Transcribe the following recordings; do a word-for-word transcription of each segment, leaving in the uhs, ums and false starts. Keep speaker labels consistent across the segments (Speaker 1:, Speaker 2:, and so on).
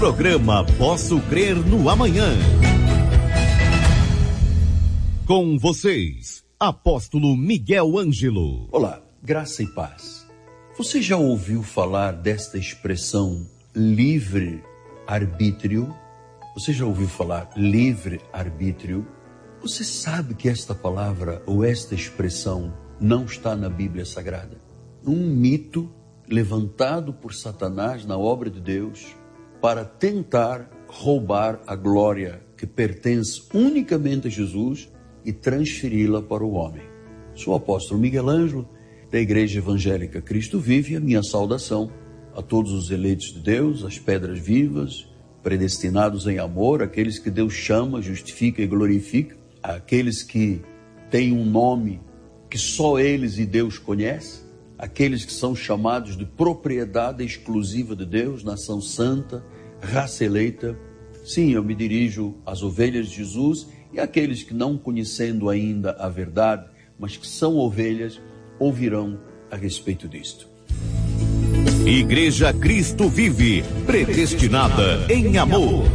Speaker 1: Programa Posso Crer no Amanhã. Com vocês, Apóstolo Miguel Ângelo.
Speaker 2: Olá, graça e paz. Você já ouviu falar desta expressão livre-arbítrio? Você já ouviu falar livre-arbítrio? Você sabe que esta palavra ou esta expressão não está na Bíblia Sagrada? Um mito levantado por Satanás na obra de Deus para tentar roubar a glória que pertence unicamente a Jesus e transferi-la para o homem. Sou o apóstolo Miguel Ângelo, da Igreja Evangélica Cristo Vive, e a minha saudação a todos os eleitos de Deus, as pedras vivas, predestinados em amor, aqueles que Deus chama, justifica e glorifica, aqueles que têm um nome que só eles e Deus conhecem, aqueles que são chamados de propriedade exclusiva de Deus, nação santa, raça eleita. Sim, eu me dirijo às ovelhas de Jesus e aqueles que não conhecendo ainda a verdade, mas que são ovelhas, ouvirão a respeito disto.
Speaker 1: Igreja Cristo Vive, predestinada em amor.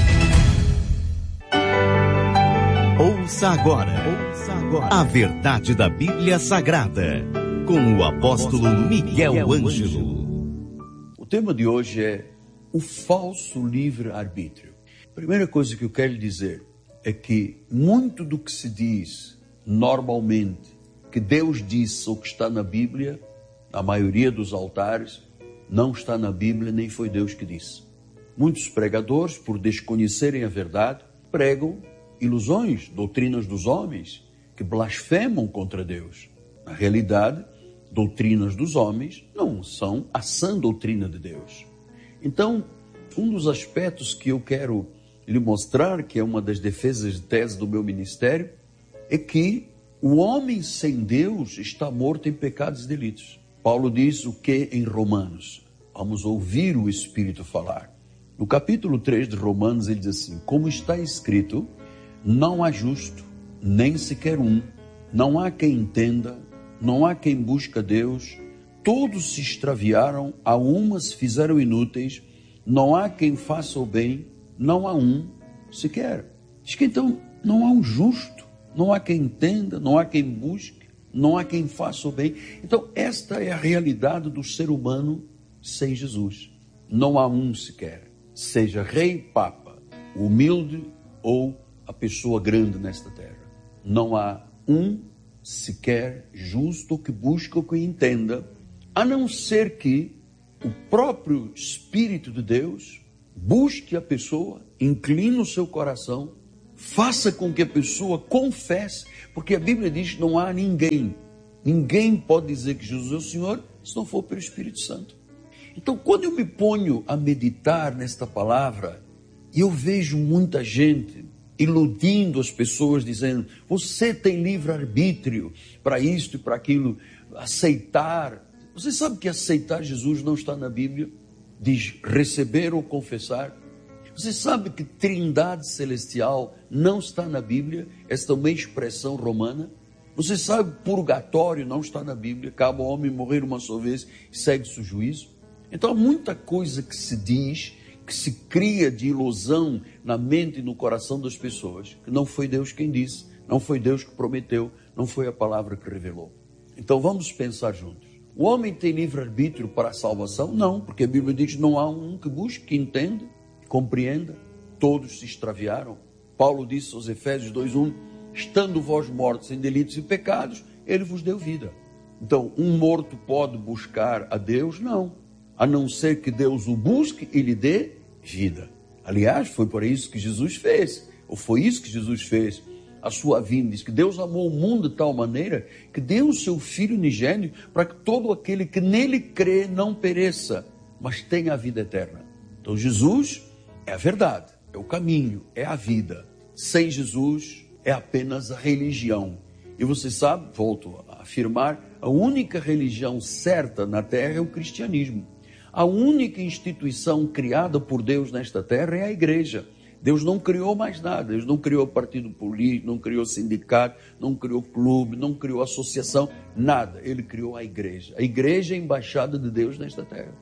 Speaker 1: Ouça agora, ouça agora a verdade da Bíblia Sagrada, com o apóstolo Miguel Ângelo.
Speaker 2: O tema de hoje é o falso livre-arbítrio. A primeira coisa que eu quero lhe dizer é que muito do que se diz normalmente, que Deus disse ou que está na Bíblia, na maioria dos altares, não está na Bíblia, nem foi Deus que disse. Muitos pregadores, por desconhecerem a verdade, pregam ilusões, doutrinas dos homens, que blasfemam contra Deus. Na realidade, doutrinas dos homens não são a sã doutrina de Deus. Então, um dos aspectos que eu quero lhe mostrar, que é uma das defesas de tese do meu ministério, é que o homem sem Deus está morto em pecados e delitos. Paulo diz o que em Romanos? Vamos ouvir o Espírito falar. No capítulo três de Romanos ele diz assim: como está escrito, não há justo, nem sequer um, não há quem entenda, não há quem busca Deus, todos se extraviaram, a uma se fizeram inúteis, não há quem faça o bem, não há um sequer. Diz que então não há um justo, não há quem entenda, não há quem busque, não há quem faça o bem. Então esta é a realidade do ser humano sem Jesus. Não há um sequer, seja rei, papa, humilde ou a pessoa grande nesta terra. Não há um sequer justo que busque ou que entenda, a não ser que o próprio Espírito de Deus busque a pessoa, incline o seu coração, faça com que a pessoa confesse, porque a Bíblia diz que não há ninguém, ninguém pode dizer que Jesus é o Senhor se não for pelo Espírito Santo. Então, quando eu me ponho a meditar nesta palavra, eu vejo muita gente iludindo as pessoas, dizendo: você tem livre-arbítrio para isto e para aquilo, aceitar. Você sabe que aceitar Jesus não está na Bíblia? Diz receber ou confessar. Você sabe que trindade celestial não está na Bíblia? Esta é uma expressão romana. Você sabe que purgatório não está na Bíblia? Cabe ao homem morrer uma só vez e segue-se o juízo. Então há muita coisa que se diz, que se cria de ilusão na mente e no coração das pessoas, que não foi Deus quem disse, não foi Deus que prometeu, não foi a palavra que revelou. Então vamos pensar juntos. O homem tem livre-arbítrio para a salvação? Não, porque a Bíblia diz que não há um que busque, que entenda, que compreenda. Todos se extraviaram. Paulo disse aos Efésios dois, um, estando vós mortos em delitos e pecados, ele vos deu vida. Então, um morto pode buscar a Deus? Não. A não ser que Deus o busque e lhe dê vida. Aliás, foi por isso que Jesus fez, ou foi isso que Jesus fez, a sua vinda. Diz que Deus amou o mundo de tal maneira que deu o seu Filho unigênito para que todo aquele que nele crê não pereça, mas tenha a vida eterna. Então Jesus é a verdade, é o caminho, é a vida. Sem Jesus é apenas a religião. E você sabe, volto a afirmar, a única religião certa na terra é o cristianismo. A única instituição criada por Deus nesta terra é a igreja. Deus não criou mais nada. Deus não criou partido político, não criou sindicato, não criou clube, não criou associação, nada. Ele criou a igreja. A igreja é a embaixada de Deus nesta terra.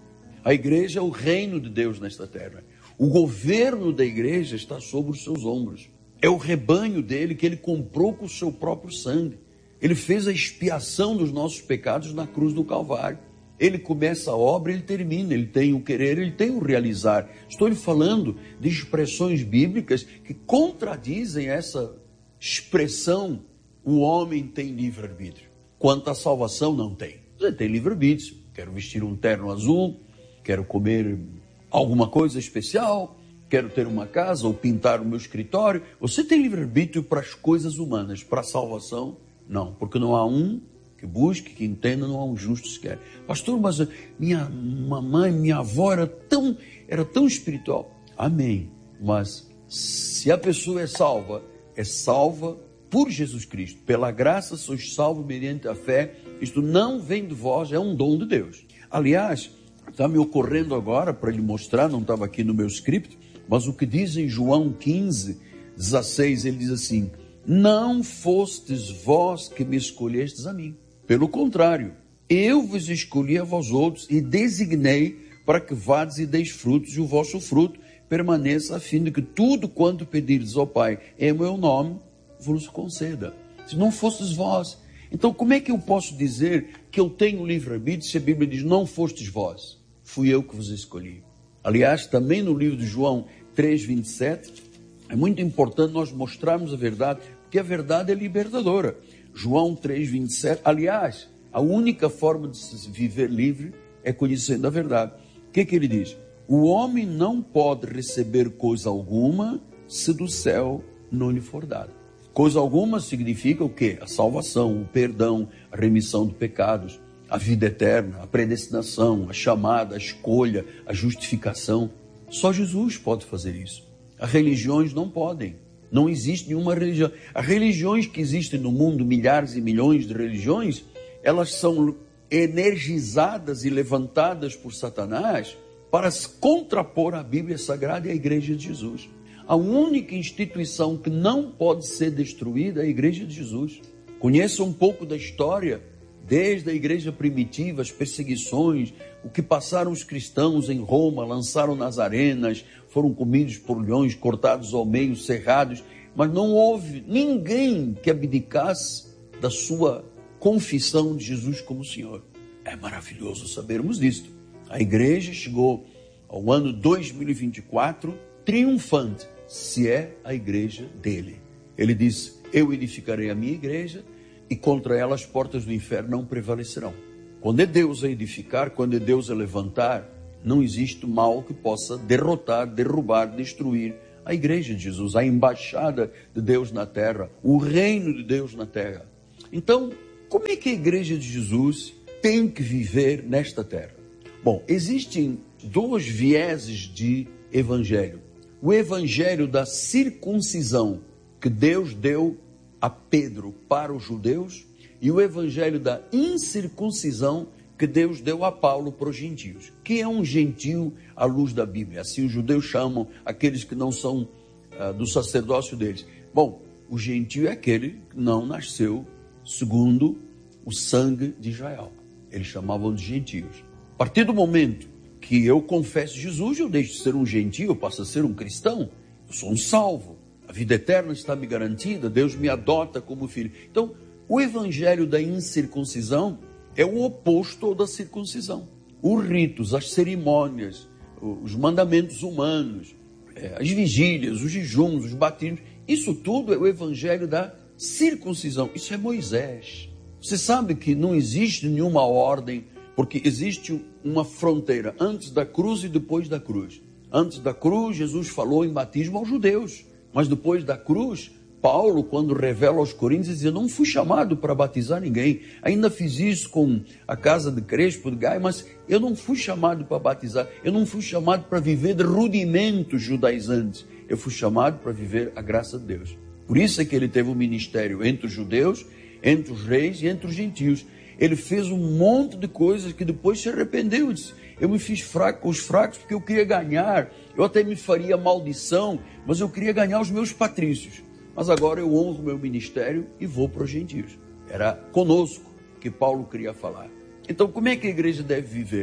Speaker 2: A igreja é o reino de Deus nesta terra. O governo da igreja está sobre os seus ombros. É o rebanho dele que ele comprou com o seu próprio sangue. Ele fez a expiação dos nossos pecados na cruz do Calvário. Ele começa a obra, ele termina, ele tem o querer, ele tem o realizar. Estou lhe falando de expressões bíblicas que contradizem essa expressão: o homem tem livre-arbítrio. Quanto à salvação, não tem. Você tem livre-arbítrio. Quero vestir um terno azul, quero comer alguma coisa especial, quero ter uma casa ou pintar o meu escritório. Você tem livre-arbítrio para as coisas humanas, para a salvação, não. Porque não há um que busque, que entenda, não há um justo sequer. Pastor, mas minha mamãe, minha avó era tão, era tão espiritual. Amém. Mas se a pessoa é salva, é salva por Jesus Cristo. Pela graça sois salvos mediante a fé. Isto não vem de vós, é um dom de Deus. Aliás, está me ocorrendo agora para lhe mostrar, não estava aqui no meu script, mas o que diz em João quinze, dezesseis, ele diz assim: não fostes vós que me escolhestes a mim. Pelo contrário, eu vos escolhi a vós outros e designei para que vades e deis frutos, e o vosso fruto permaneça, a fim de que tudo quanto pedirdes ao Pai em meu nome vos conceda. Se não fostes vós. Então, como é que eu posso dizer que eu tenho livre-arbítrio se a Bíblia diz: não fostes vós, fui eu que vos escolhi? Aliás, também no livro de João três, vinte e sete, é muito importante nós mostrarmos a verdade, porque a verdade é libertadora. João três, vinte e sete, aliás, a única forma de se viver livre é conhecendo a verdade. O que que ele diz? O homem não pode receber coisa alguma se do céu não lhe for dado. Coisa alguma significa o quê? A salvação, o perdão, a remissão de pecados, a vida eterna, a predestinação, a chamada, a escolha, a justificação. Só Jesus pode fazer isso. As religiões não podem. Não existe nenhuma religião. As religiões que existem no mundo, milhares e milhões de religiões, elas são energizadas e levantadas por Satanás para se contrapor à Bíblia Sagrada e à Igreja de Jesus. A única instituição que não pode ser destruída é a Igreja de Jesus. Conheça um pouco da história, desde a igreja primitiva, as perseguições, o que passaram os cristãos em Roma, lançaram nas arenas, foram comidos por leões, cortados ao meio, cerrados, mas não houve ninguém que abdicasse da sua confissão de Jesus como Senhor. É maravilhoso sabermos disto. A igreja chegou ao ano dois mil e vinte e quatro triunfante, se é a igreja dele. Ele disse: eu edificarei a minha igreja e contra ela as portas do inferno não prevalecerão. Quando é Deus a edificar, quando é Deus a levantar, não existe mal que possa derrotar, derrubar, destruir a igreja de Jesus, a embaixada de Deus na terra, o reino de Deus na terra. Então, como é que a igreja de Jesus tem que viver nesta terra? Bom, existem dois vieses de evangelho. O evangelho da circuncisão que Deus deu a Pedro para os judeus e o evangelho da incircuncisão que Deus deu a Paulo para os gentios. Que é um gentio à luz da Bíblia? Assim os judeus chamam aqueles que não são uh, do sacerdócio deles. Bom, o gentio é aquele que não nasceu segundo o sangue de Israel. Eles chamavam de gentios. A partir do momento que eu confesso Jesus, eu deixo de ser um gentio, eu passo a ser um cristão. Eu sou um salvo. A vida eterna está me garantida. Deus me adota como filho. Então, o evangelho da incircuncisão é o oposto ao da circuncisão. Os ritos, as cerimônias, os mandamentos humanos, as vigílias, os jejuns, os batismos, isso tudo é o evangelho da circuncisão. Isso é Moisés. Você sabe que não existe nenhuma ordem, porque existe uma fronteira antes da cruz e depois da cruz. Antes da cruz, Jesus falou em batismo aos judeus, mas depois da cruz, Paulo, quando revela aos Coríntios, dizia: não fui chamado para batizar ninguém. Ainda fiz isso com a casa de Crespo, de Gaio, mas eu não fui chamado para batizar. Eu não fui chamado para viver de rudimentos judaizantes. Eu fui chamado para viver a graça de Deus. Por isso é que ele teve um ministério entre os judeus, entre os reis e entre os gentios. Ele fez um monte de coisas que depois se arrependeu. Disse: eu me fiz fraco com os fracos porque eu queria ganhar. Eu até me faria maldição, mas eu queria ganhar os meus patrícios. Mas agora eu honro meu ministério e vou para os gentios. Era conosco que Paulo queria falar. Então, como é que a igreja deve viver?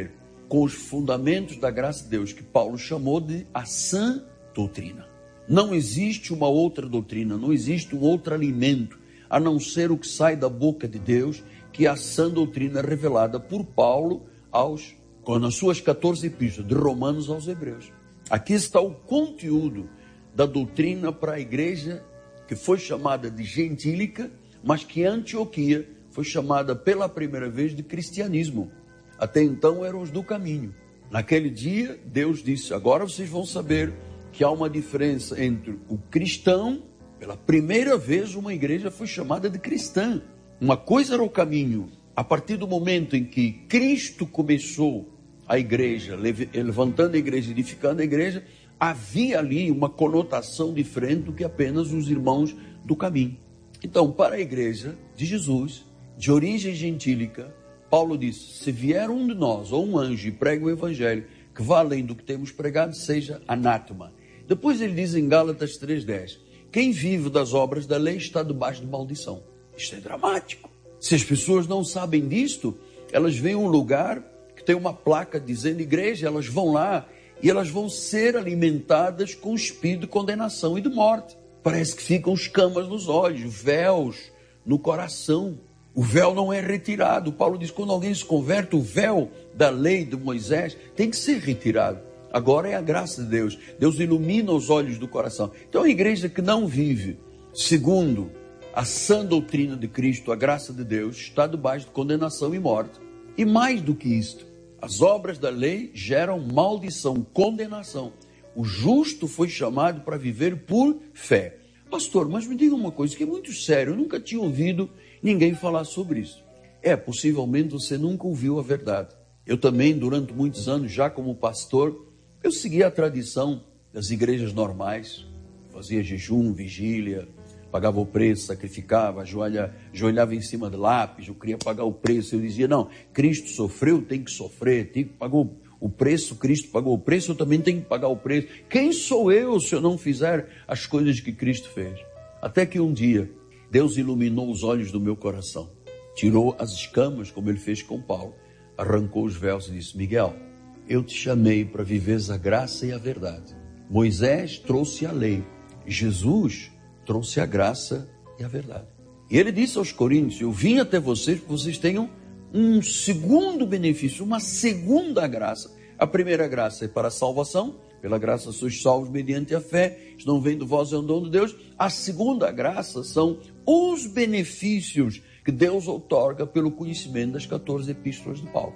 Speaker 2: com os fundamentos da graça de Deus, que Paulo chamou de a sã doutrina. Não existe uma outra doutrina, não existe um outro alimento, a não ser o que sai da boca de Deus, que é a sã doutrina revelada por Paulo aos, nas suas catorze epístolas, de Romanos aos Hebreus. Aqui está o conteúdo da doutrina para a igreja que foi chamada de gentílica, mas que em Antioquia foi chamada pela primeira vez de cristianismo. Até então eram os do caminho. Naquele dia, Deus disse, agora vocês vão saber que há uma diferença entre o cristão. Pela primeira vez uma igreja foi chamada de cristã. Uma coisa era o caminho. A partir do momento em que Cristo começou a igreja, levantando a igreja, edificando a igreja, havia ali uma conotação diferente do que apenas os irmãos do caminho. Então, para a igreja de Jesus, de origem gentílica, Paulo disse, se vier um de nós, ou um anjo, e prega o evangelho, que vá além do que temos pregado, seja anátema. Depois ele diz em Gálatas três dez, quem vive das obras da lei está debaixo de maldição. Isto é dramático. Se as pessoas não sabem disto, elas veem um lugar que tem uma placa dizendo igreja, elas vão lá e elas vão ser alimentadas com o espírito de condenação e de morte. Parece que ficam escamas nos olhos, véus no coração. O véu não é retirado. Paulo diz que quando alguém se converte, o véu da lei de Moisés tem que ser retirado. Agora é a graça de Deus. Deus ilumina os olhos do coração. Então a igreja que não vive segundo a sã doutrina de Cristo, a graça de Deus, está debaixo de condenação e morte. E mais do que isto, as obras da lei geram maldição, condenação. O justo foi chamado para viver por fé. Pastor, mas me diga uma coisa que é muito sério, eu nunca tinha ouvido ninguém falar sobre isso. É, possivelmente você nunca ouviu a verdade. Eu também, durante muitos anos, já como pastor, eu seguia a tradição das igrejas normais, fazia jejum, vigília, pagava o preço, sacrificava, ajoelha, ajoelhava em cima de lápis, eu queria pagar o preço, eu dizia, não, Cristo sofreu, tem que sofrer, tem que pagar o preço, Cristo pagou o preço, eu também tenho que pagar o preço. Quem sou eu se eu não fizer as coisas que Cristo fez? Até que um dia, Deus iluminou os olhos do meu coração, tirou as escamas, como ele fez com Paulo, arrancou os véus e disse, Miguel, eu te chamei para viveres a graça e a verdade. Moisés trouxe a lei, Jesus trouxe a graça e a verdade. E ele disse aos coríntios, eu vim até vocês para que vocês tenham um segundo benefício, uma segunda graça. A primeira graça é para a salvação, pela graça sois salvos mediante a fé, isto não vem de vós, é um dom de Deus. A segunda graça são os benefícios que Deus outorga pelo conhecimento das catorze epístolas de Paulo.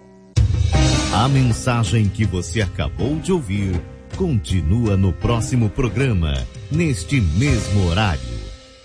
Speaker 1: A mensagem que você acabou de ouvir continua no próximo programa, neste mesmo horário.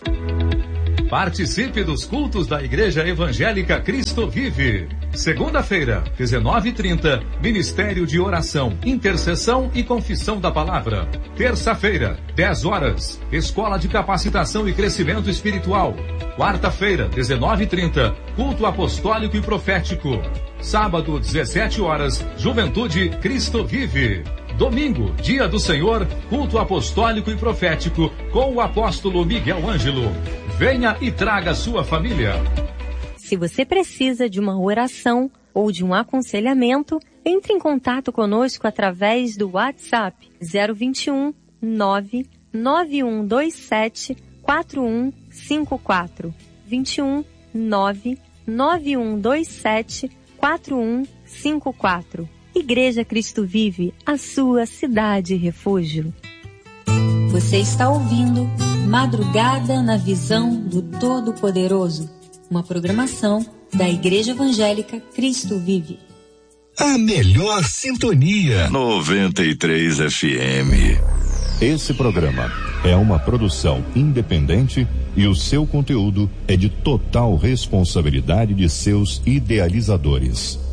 Speaker 3: Participe dos cultos da Igreja Evangélica Cristo Vive. Segunda-feira, dezenove e trinta, Ministério de Oração, Intercessão e Confissão da Palavra. Terça-feira, dez horas, Escola de Capacitação e Crescimento Espiritual. Quarta-feira, dezenove e trinta, Culto Apostólico e Profético. Sábado, dezessete horas, Juventude Cristo Vive. Domingo, Dia do Senhor, Culto Apostólico e Profético, com o apóstolo Miguel Ângelo. Venha e traga sua família.
Speaker 4: Se você precisa de uma oração ou de um aconselhamento, entre em contato conosco através do WhatsApp zero vinte e um, nove nove um dois sete, quatro um cinco quatro. vinte e um, nove nove um dois sete, quatro um cinco quatro. Igreja Cristo Vive, a sua cidade refúgio.
Speaker 5: Você está ouvindo Madrugada na Visão do Todo-Poderoso, uma programação da Igreja Evangélica Cristo Vive.
Speaker 6: A melhor sintonia. noventa e três F M.
Speaker 7: Esse programa é uma produção independente e o seu conteúdo é de total responsabilidade de seus idealizadores.